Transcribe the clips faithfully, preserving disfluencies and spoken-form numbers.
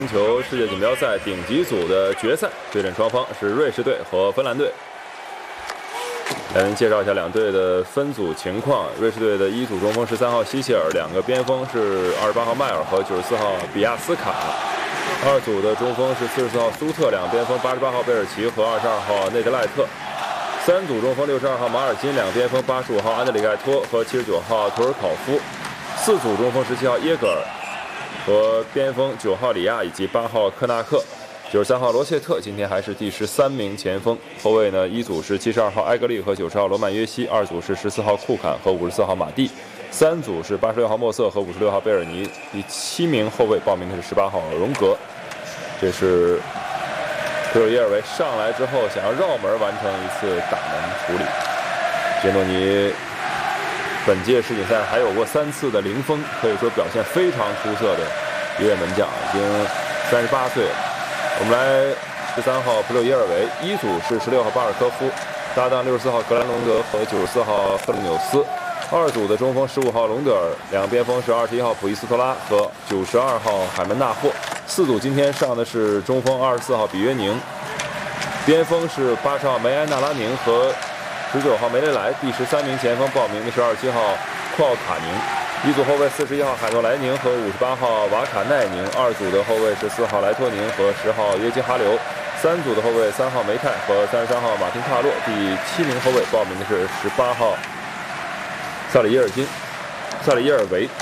球世界锦标赛顶级组的决赛，对阵双方是瑞士队和芬兰队。来您介绍一下两队的分组情况。瑞士队的一组中锋十三号希切尔，两个边锋是二十八号迈尔和九十四号比亚斯卡。二组的中锋是四十四号苏特，两边锋八十八号贝尔奇和二十二号内德赖特。三组中锋六十二号马尔金，两边锋八十五号安德里盖托和七十九号图尔考夫。四组中锋十七号耶格尔和边锋九号里亚以及八号科纳克。九十三号罗切特今天还是第十三名前锋。后卫呢，一组是七十二号埃格利和九十号罗曼约西，二组是十四号库坎和五十四号马蒂，三组是八十六号莫瑟和五十六号贝尔尼。第七名后卫报名的是十八号荣格。这是普柳耶尔维上来之后想要绕门完成一次打门处理。杰诺尼本届世锦赛还有过三次的零封，可以说表现非常出色的一位门将，已经三十八岁了。我们来十三号普柳耶尔维，一组是十六号巴尔科夫，搭档六十四号格兰隆德和九十四号赫鲁纽斯。二组的中锋十五号隆德尔，两边锋是二十一号普伊斯托拉和九十二号海门纳霍。四组今天上的是中锋二十四号比约宁，边锋是八十号梅埃纳拉宁和十九号梅雷莱。第十三名前锋报名的是二十七号库奥卡宁。一组后卫四十一号海诺莱宁和五十八号瓦卡奈宁。二组的后卫是四号莱托宁和十号约基哈留。三组的后卫三号梅泰和三十三号马丁帕洛。第七名后卫报名的是十八号萨里耶尔金萨里耶尔维。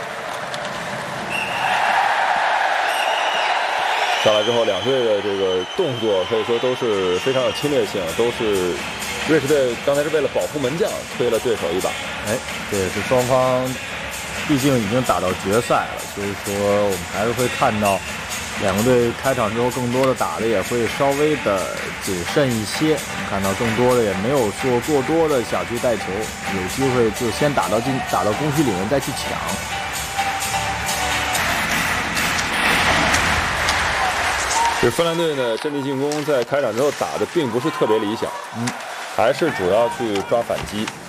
上来之后，两队的这个动作可以说都是非常有侵略性，都是瑞士队刚才是为了保护门将推了对手一把。 哎，这也是双方毕竟已经打到决赛了，所以说我们还是会看到两个队开场之后更多的打的也会稍微的谨慎一些。我们看到更多的也没有做过多的小区带球，有机会就先打到进打到攻区里面再去抢。 这芬兰队呢，阵地进攻在开场之后打的并不是特别理想，嗯，还是主要去抓反击。